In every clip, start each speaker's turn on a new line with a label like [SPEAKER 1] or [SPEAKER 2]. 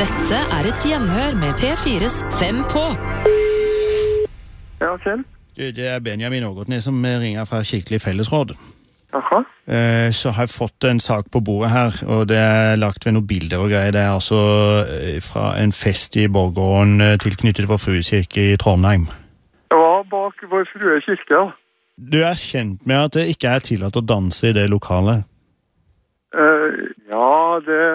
[SPEAKER 1] Dette et hjemhør med P4s 5 på.
[SPEAKER 2] Ja, Kjell.
[SPEAKER 3] Det Benjamin Ågotnes som ringer fra Kirkelig Fellesråd.
[SPEAKER 2] Jaha.
[SPEAKER 3] Så har jeg fått en sak på bordet her, og det lagt ved noen bilder og greier. Det altså fra en fest i Borggården tilknyttet Vår Frues kirke i Trondheim.
[SPEAKER 2] Ja, bak Vår Frue kirke, ja.
[SPEAKER 3] Du kjent med at det ikke tillatt å danse i det lokalet?
[SPEAKER 2] Ja,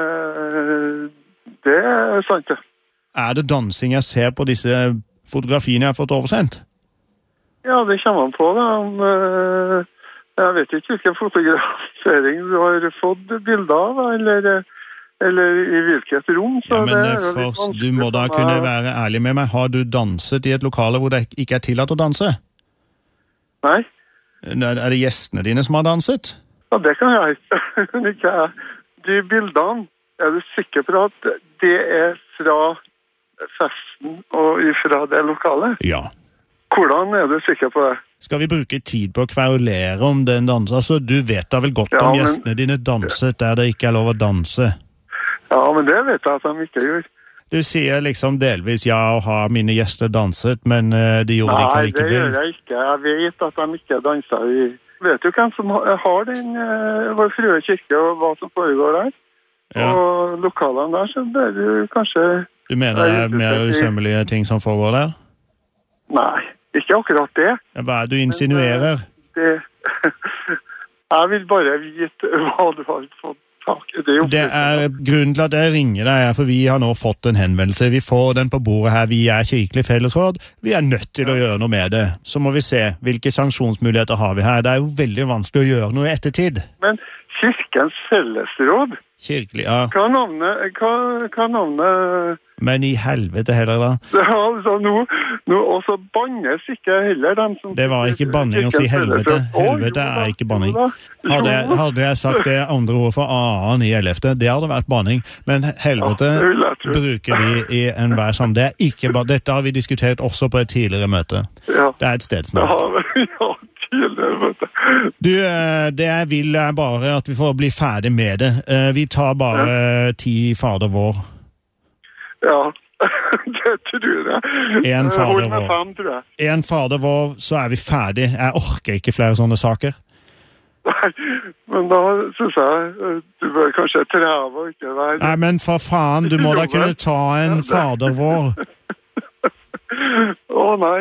[SPEAKER 2] det sant, det.
[SPEAKER 3] Det dansing jeg ser på disse fotografiene jeg har fått oversendt?
[SPEAKER 2] Ja, det kommer han på, da. Jeg vet ikke hvilken fotografering du har fått bilder av, eller i hvilket rom. Så
[SPEAKER 3] ja, men først, du må da kunne være ærlig med meg. Har du danset i et lokale hvor det ikke tillatt å danse?
[SPEAKER 2] Nei.
[SPEAKER 3] Det gjestene dine som har danset?
[SPEAKER 2] Ja, det kan jeg ikke. Men ikke jeg. De bildene, du sikker på at det fra festen og fra det lokalet?
[SPEAKER 3] Ja.
[SPEAKER 2] Hvordan du sikker på det?
[SPEAKER 3] Skal vi bruke tid på å kverulere om den dansen? Altså, du vet da vel godt om gjestene dine danset der det ikke lov å danse?
[SPEAKER 2] Ja, men det vet jeg at de ikke gjør.
[SPEAKER 3] Du sier liksom delvis ja og har mine gjester danset, men de gjorde det ikke likevel.
[SPEAKER 2] Nei, det gjør jeg ikke. Jeg vet at de ikke danset i... Vet du hvem som har den Vår Frue kirke og hva som foregår der? Ja. Og lokalene der, så bør du kanskje...
[SPEAKER 3] Du mener det mer usømmelige ting som foregår der?
[SPEAKER 2] Nei, ikke akkurat det.
[SPEAKER 3] Hva du insinuerer?
[SPEAKER 2] Jeg vil bare vite hva du har fått tak i. Det
[SPEAKER 3] grunnen til at jeg ringer deg, for vi har nå fått en henvendelse. Vi får den på bordet her. Vi Kirkelig Fellesråd. Vi nødt til å gjøre noe med det. Så må vi se hvilke sanksjonsmuligheter har vi her. Det jo veldig vanskelig å gjøre noe i ettertid. Men
[SPEAKER 2] Kirkens Fellesråd?
[SPEAKER 3] Kirkelig, ja.
[SPEAKER 2] Hva navnet...
[SPEAKER 3] Men i helvete heller da.
[SPEAKER 2] Ja, altså nå også bannes ikke heller dem som...
[SPEAKER 3] Det var ikke banning å si helvete. Helvete ikke banning. Hadde jeg sagt det andre ord for A-en i 11. Det hadde vært banning. Men helvete bruker vi i enhver sammen. Dette har vi diskutert også på et tidligere møte. Det et stedsnavn.
[SPEAKER 2] Ja, tidligere møte.
[SPEAKER 3] Du, det jeg vil bare at vi får bli ferdig med det. Vi tar bare 10 Fader vår.
[SPEAKER 2] Ja, det tror jeg.
[SPEAKER 3] En Fader vår.
[SPEAKER 2] 5, tror jeg.
[SPEAKER 3] En Fader vår, så vi ferdig. Jeg orker ikke flere sånne saker.
[SPEAKER 2] Nei, men da synes jeg du bør kanskje treve og ikke være...
[SPEAKER 3] Nei, men for faen, du må da kunne ta en Fader vår.
[SPEAKER 2] Nei.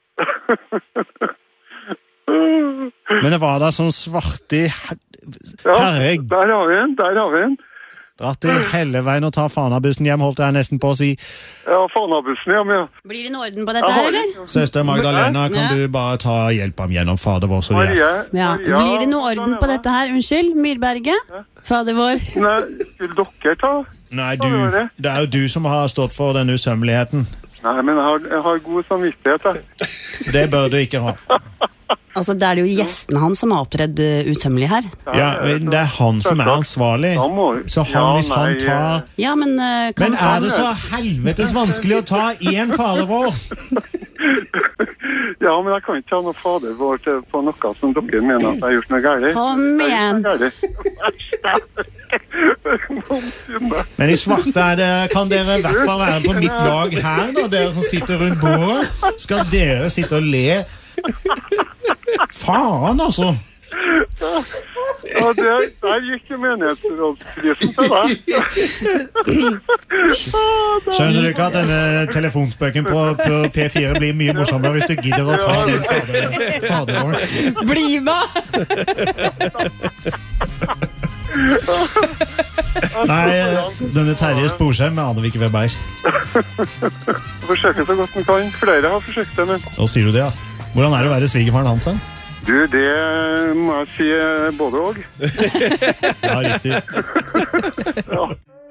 [SPEAKER 3] Men det var da sånn svartig... Herregud.
[SPEAKER 2] Ja, der har vi en.
[SPEAKER 3] Dratt i hele veien og ta Fanabussen hjem, holdt jeg nesten på å si.
[SPEAKER 2] Ja, Fanabussen hjem, ja.
[SPEAKER 4] Blir det noe orden på dette her, eller?
[SPEAKER 3] Søster Magdalena, kan du bare ta hjelp ham gjennom Fader vår, så vi
[SPEAKER 4] Blir det noe orden på dette her? Unnskyld, Myrberget? Fader vår?
[SPEAKER 2] Nei, vil dere ta?
[SPEAKER 3] Nei, det jo du som har stått for den usømmeligheten.
[SPEAKER 2] Nei, men jeg har god samvittighet, da.
[SPEAKER 3] Det bør du ikke ha.
[SPEAKER 4] Altså, det jo gjesten hans som har opptredd utømmelig her.
[SPEAKER 3] Ja, det han som ansvarlig. Så hvis han tar...
[SPEAKER 4] Ja, men...
[SPEAKER 3] Men det så helvetes vanskelig å ta en Fader vår?
[SPEAKER 2] Ja, men jeg kan ikke ta noe Fader vår på noe som dere mener at jeg har gjort noe gærlig.
[SPEAKER 4] Kom igjen!
[SPEAKER 3] Men i svarte kan dere i hvert fall være på mitt lag her nå, dere som sitter rundt bordet. Skal dere sitte og le? Faen, altså!
[SPEAKER 2] Ja, der gikk jo menighetsrådsprisen til deg.
[SPEAKER 3] Skjønner du ikke at denne telefonspøken på P4 blir mye morsommere hvis du gidder å ta den Fader vår?
[SPEAKER 4] Bli med!
[SPEAKER 3] Nei, denne Terje Sporsheim aner vi ikke hvem
[SPEAKER 2] Forsøker så godt man kan. Flere har forsøkt det, men...
[SPEAKER 3] Nå sier du det, ja. Hvordan det å være svigerfaren hans, da?
[SPEAKER 2] Du, det må jeg si både og.
[SPEAKER 3] Ja, riktig.
[SPEAKER 2] Ja.